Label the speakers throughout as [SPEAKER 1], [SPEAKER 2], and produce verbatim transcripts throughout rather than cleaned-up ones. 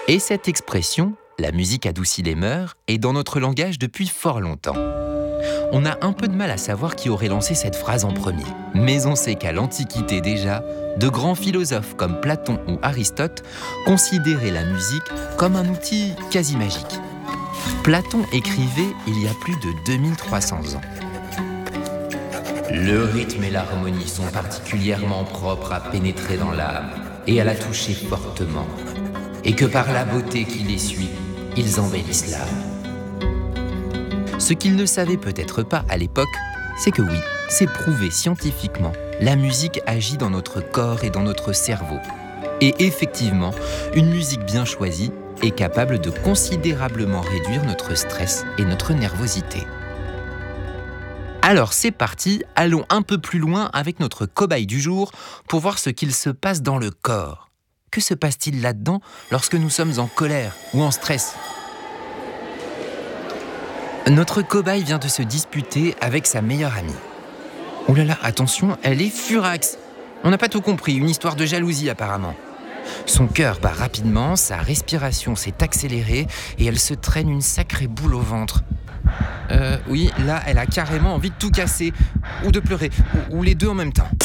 [SPEAKER 1] Et cette expression, la musique adoucit les mœurs, est dans notre langage depuis fort longtemps. On a un peu de mal à savoir qui aurait lancé cette phrase en premier. Mais on sait qu'à l'Antiquité déjà, de grands philosophes comme Platon ou Aristote considéraient la musique comme un outil quasi magique. Platon écrivait il y a plus de deux mille trois cents ans. Le rythme et l'harmonie sont particulièrement propres à pénétrer dans l'âme et à la toucher fortement, et que par la beauté qui les suit, ils embellissent l'âme. Ce qu'ils ne savaient peut-être pas à l'époque, c'est que oui, c'est prouvé scientifiquement, la musique agit dans notre corps et dans notre cerveau. Et effectivement, une musique bien choisie est capable de considérablement réduire notre stress et notre nervosité. Alors c'est parti, allons un peu plus loin avec notre cobaye du jour pour voir ce qu'il se passe dans le corps. Que se passe-t-il là-dedans lorsque nous sommes en colère ou en stress ? Notre cobaye vient de se disputer avec sa meilleure amie. Oh là là, attention, elle est furax. On n'a pas tout compris, une histoire de jalousie apparemment. Son cœur bat rapidement, sa respiration s'est accélérée et elle se traîne une sacrée boule au ventre. Euh, oui, là, elle a carrément envie de tout casser, ou de pleurer, ou, ou les deux en même temps.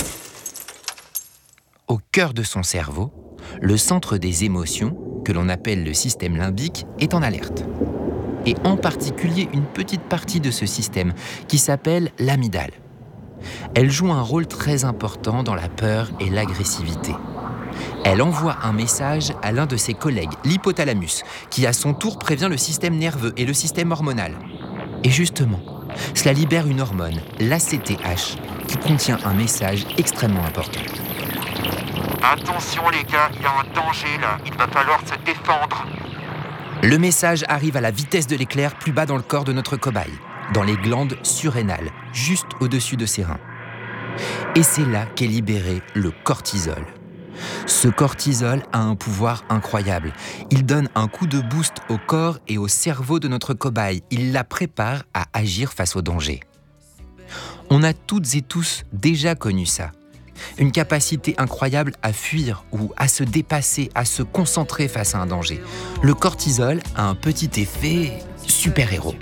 [SPEAKER 1] Au cœur de son cerveau, le centre des émotions, que l'on appelle le système limbique, est en alerte. Et en particulier une petite partie de ce système qui s'appelle l'amygdale. Elle joue un rôle très important dans la peur et l'agressivité. Elle envoie un message à l'un de ses collègues, l'hypothalamus, qui à son tour prévient le système nerveux et le système hormonal. Et justement, cela libère une hormone, l'A C T H, qui contient un message extrêmement important.
[SPEAKER 2] Attention les gars, il y a un danger là, il va falloir se défendre.
[SPEAKER 1] Le message arrive à la vitesse de l'éclair plus bas dans le corps de notre cobaye, dans les glandes surrénales, juste au-dessus de ses reins. Et c'est là qu'est libéré le cortisol. Ce cortisol a un pouvoir incroyable. Il donne un coup de boost au corps et au cerveau de notre cobaye. Il la prépare à agir face au danger. On a toutes et tous déjà connu ça. Une capacité incroyable à fuir ou à se dépasser, à se concentrer face à un danger. Le cortisol a un petit effet super-héros.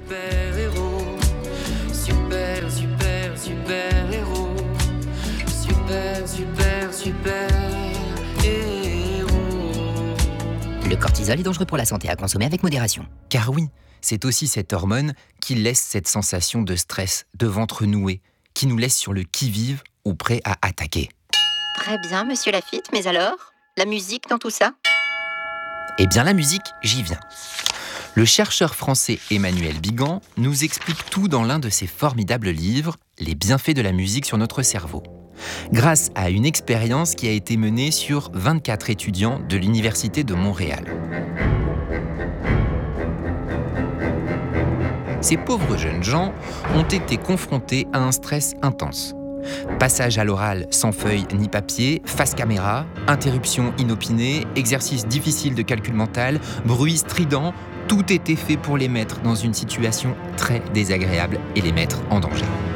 [SPEAKER 3] Super, super, super héros. Super, super, super héros.
[SPEAKER 4] Le cortisol est dangereux pour la santé, à consommer avec modération.
[SPEAKER 1] Car oui, c'est aussi cette hormone qui laisse cette sensation de stress, de ventre noué, qui nous laisse sur le qui-vive ou prêt à attaquer.
[SPEAKER 5] Très bien, monsieur Lafitte, mais alors, la musique dans tout ça ?
[SPEAKER 1] Eh bien la musique, j'y viens. Le chercheur français Emmanuel Bigan nous explique tout dans l'un de ses formidables livres, Les bienfaits de la musique sur notre cerveau, grâce à une expérience qui a été menée sur vingt-quatre étudiants de l'Université de Montréal. Ces pauvres jeunes gens ont été confrontés à un stress intense. Passage à l'oral sans feuille ni papier, face caméra, interruption inopinée, exercice difficile de calcul mental, bruit strident, tout était fait pour les mettre dans une situation très désagréable et les mettre en danger.